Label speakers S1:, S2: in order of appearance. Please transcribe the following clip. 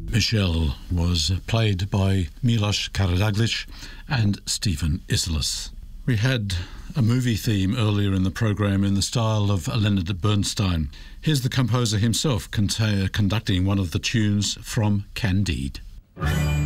S1: Michelle was played by Milos Karadaglic and Stephen Isserlis. We had a movie theme earlier in the program in the style of Leonard Bernstein. Here's the composer himself conducting one of the tunes from Candide.